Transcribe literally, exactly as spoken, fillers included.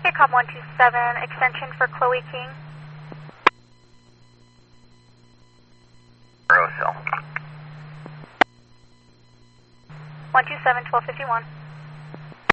Aircom one two seven, extension for Chloe King. Roseville. one two seven, twelve fifty-one.